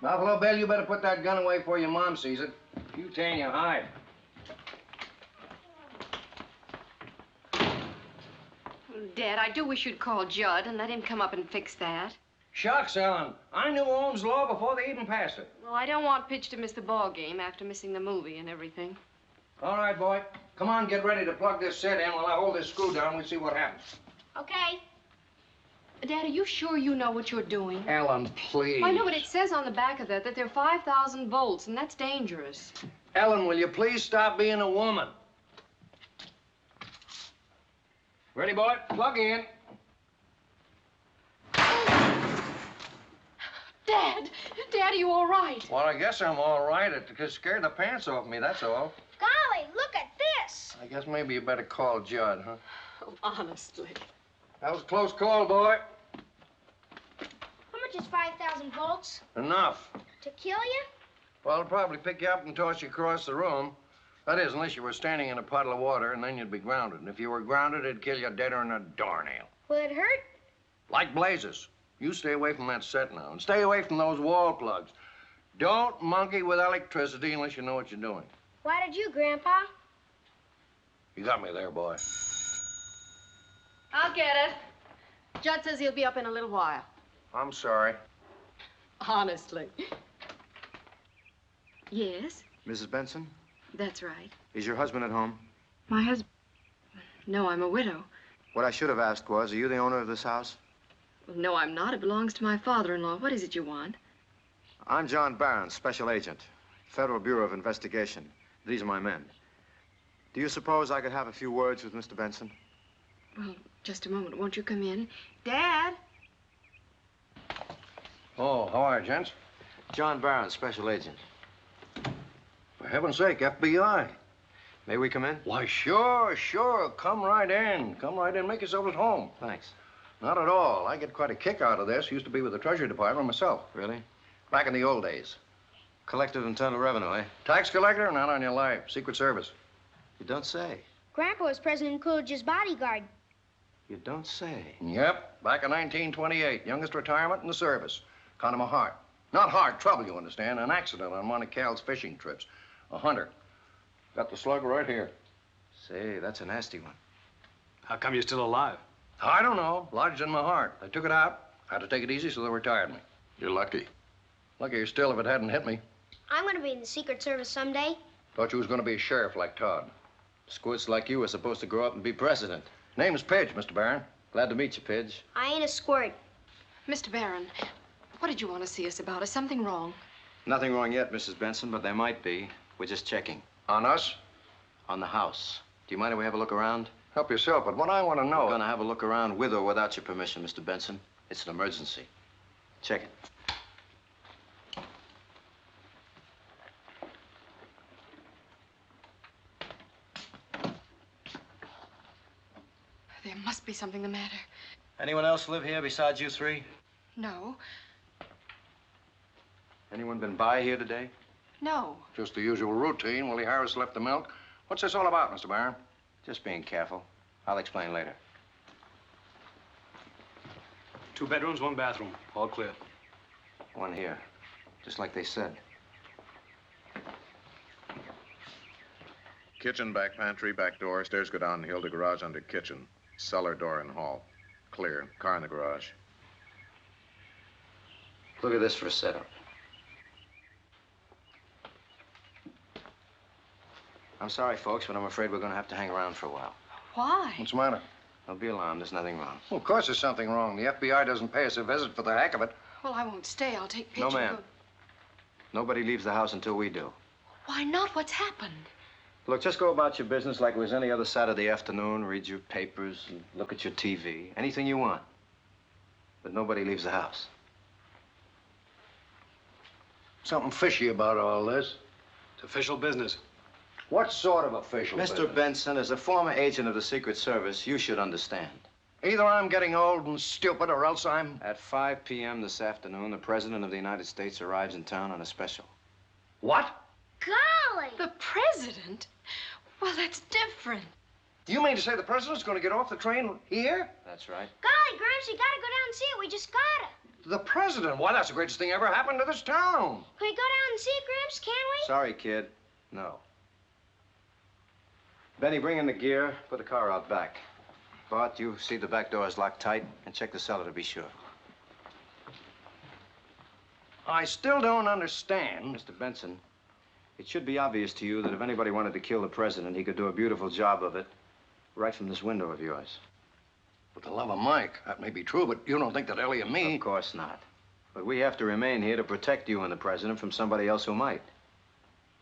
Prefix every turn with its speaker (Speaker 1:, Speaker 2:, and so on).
Speaker 1: Buffalo Bill, you better put that gun away before your mom sees it.
Speaker 2: You tan your hide.
Speaker 3: Dad, I do wish you'd call Judd and let him come up and fix that.
Speaker 1: Shucks, Ellen. I knew Ohm's law before they even passed it.
Speaker 3: Well, I don't want Pitch to miss the ball game after missing the movie and everything.
Speaker 1: All right, boy. Come on, get ready to plug this set in while I hold this screw down. We'll see what happens.
Speaker 4: Okay.
Speaker 3: Dad, are you sure you know what you're doing?
Speaker 1: Ellen, please.
Speaker 3: Well, I know, but it says on the back of that there are 5,000 volts, and that's dangerous.
Speaker 1: Ellen, will you please stop being a woman? Ready, boy? Plug in.
Speaker 3: Dad! Dad, are you all right?
Speaker 1: Well, I guess I'm all right. It just scared the pants off me, that's all.
Speaker 4: Golly, look at this.
Speaker 1: I guess maybe you better call Judd, huh?
Speaker 3: Oh, honestly.
Speaker 1: That was a close call, boy.
Speaker 4: How much is 5,000 volts?
Speaker 1: Enough.
Speaker 4: To kill you?
Speaker 1: Well, it'll probably pick you up and toss you across the room. That is, unless you were standing in a puddle of water, and then you'd be grounded. And if you were grounded, it'd kill you deader than a doornail.
Speaker 4: Will it hurt?
Speaker 1: Like blazes. You stay away from that set now, and stay away from those wall plugs. Don't monkey with electricity unless you know what you're doing.
Speaker 4: Why did you, Grandpa?
Speaker 1: You got me there, boy.
Speaker 3: I'll get it. Judd says he'll be up in a little while.
Speaker 1: I'm sorry.
Speaker 3: Honestly. Yes,
Speaker 5: Mrs. Benson,
Speaker 3: that's right.
Speaker 5: is your husband at home?
Speaker 3: My husband. No, I'm a widow.
Speaker 5: What I should have asked was, are you the owner of this house?
Speaker 3: Well, no, I'm not. It belongs to my father-in-law. What is it you want?
Speaker 5: I'm John Barron, special agent, Federal Bureau of Investigation. These are my men. Do you suppose I could have a few words with Mr. Benson?
Speaker 3: Well, just a moment. Won't you come in? Dad!
Speaker 1: Oh, how are you, gents?
Speaker 5: John Barron, special agent.
Speaker 1: For heaven's sake, FBI.
Speaker 5: May we come in?
Speaker 1: Why, sure, sure. Come right in. Come right in. Make yourself at home.
Speaker 5: Thanks.
Speaker 1: Not at all. I get quite a kick out of this. Used to be with the Treasury Department myself.
Speaker 5: Really?
Speaker 1: Back in the old days.
Speaker 5: Collective Internal Revenue, eh?
Speaker 1: Tax collector? Not on your life. Secret Service.
Speaker 5: You don't say.
Speaker 4: Grandpa was President Coolidge's bodyguard.
Speaker 5: You don't say.
Speaker 1: Yep. Back in 1928. Youngest retirement in the service. Caught him a heart. Not heart trouble, you understand. An accident on one of Cal's fishing trips. A hunter. Got the slug right here.
Speaker 5: Say, that's a nasty one.
Speaker 2: How come you're still alive?
Speaker 1: I don't know. Lodged in my heart. They took it out. Had to take it easy, so they retired me.
Speaker 6: You're lucky.
Speaker 1: Luckier still if it hadn't hit me.
Speaker 4: I'm going to be in the Secret Service someday.
Speaker 1: Thought you was going to be a sheriff like Todd.
Speaker 5: Squirts like you are supposed to grow up and be president.
Speaker 1: Name's Pidge, Mr. Barron.
Speaker 5: Glad to meet you, Pidge.
Speaker 4: I ain't a squirt.
Speaker 3: Mr. Barron, what did you want to see us about? Is something wrong?
Speaker 5: Nothing wrong yet, Mrs. Benson, but there might be. We're just checking.
Speaker 1: On us?
Speaker 5: On the house. Do you mind if we have a look around?
Speaker 1: Help yourself, but what I want to know...
Speaker 5: We're gonna have a look around with or without your permission, Mr. Benson. It's an emergency. Check it.
Speaker 3: There must be something the matter.
Speaker 5: Anyone else live here besides you three?
Speaker 3: No.
Speaker 5: Anyone been by here today?
Speaker 3: No.
Speaker 1: Just the usual routine. Willie Harris left the milk. What's this all about, Mr. Barron?
Speaker 5: Just being careful. I'll explain later.
Speaker 2: 2 bedrooms, 1 bathroom. All clear.
Speaker 5: One here. Just like they said.
Speaker 6: Kitchen, back pantry, back door. Stairs go downhill to garage under kitchen. Cellar door in hall. Clear. Car in the garage.
Speaker 5: Look at this for a setup. I'm sorry, folks, but I'm afraid we're going to have to hang around for a while.
Speaker 3: Why?
Speaker 1: What's the matter?
Speaker 5: Don't be alarmed. There's nothing wrong.
Speaker 1: Well, of course there's something wrong. The FBI doesn't pay us a visit for the heck of it.
Speaker 3: Well, I won't stay. I'll take Pitch.
Speaker 5: No,
Speaker 3: and
Speaker 5: ma'am.
Speaker 3: go-
Speaker 5: Nobody leaves the house until we do.
Speaker 3: Why not? What's happened?
Speaker 5: Look, just go about your business like it was any other Saturday afternoon. Read your papers and look at your TV. Anything you want. But nobody leaves the house.
Speaker 1: Something fishy about all this.
Speaker 2: It's official business.
Speaker 1: What sort of official
Speaker 5: Mr.
Speaker 1: business?
Speaker 5: Benson, as a former agent of the Secret Service, you should understand.
Speaker 1: Either I'm getting old and stupid, or else I'm...
Speaker 5: At 5 p.m. this afternoon, the President of the United States arrives in town on a special.
Speaker 1: What?
Speaker 4: Golly!
Speaker 3: The president? Well, that's different.
Speaker 1: You mean to say the president's going to get off the train here?
Speaker 5: That's right.
Speaker 4: Golly, Gramps, you gotta go down and see it. We just gotta.
Speaker 1: The president? Why, that's the greatest thing ever happened to this town.
Speaker 4: Can we go down and see it, Gramps? Can we?
Speaker 5: Sorry, kid. No. Benny, bring in the gear. Put the car out back. Bart, you see the back door is locked tight, and check the cellar to be sure.
Speaker 1: I still don't understand.
Speaker 5: Mr. Benson, it should be obvious to you that if anybody wanted to kill the president, he could do a beautiful job of it right from this window of yours.
Speaker 1: With the love of Mike, that may be true, but you don't think that Ellie and me...
Speaker 5: Of course not. But we have to remain here to protect you and the president from somebody else who might.